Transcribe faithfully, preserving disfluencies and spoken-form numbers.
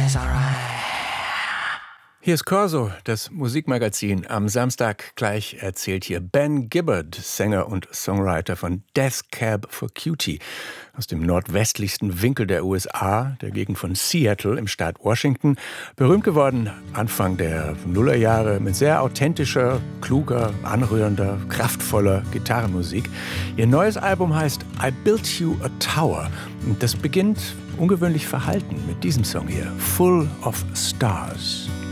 is alright. Hier ist Corso, das Musikmagazin. Am Samstag gleich erzählt hier Ben Gibbard, Sänger und Songwriter von Death Cab for Cutie, aus dem nordwestlichsten Winkel der U S A, der Gegend von Seattle im Staat Washington. Berühmt geworden Anfang der Nullerjahre mit sehr authentischer, kluger, anrührender, kraftvoller Gitarrenmusik. Ihr neues Album heißt I Built You a Tower. Und das beginnt ungewöhnlich verhalten mit diesem Song hier, Full of Stars.